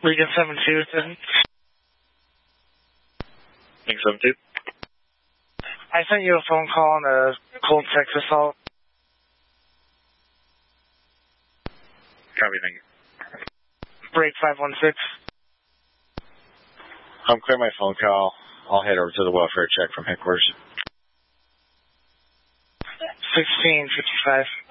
Lincoln 7-2, then. Lincoln 7-2. I sent you a phone call on a cold sex assault. Copy, thank you. Break 516. Clear my phone call. I'll head over to the welfare check from headquarters. 1655.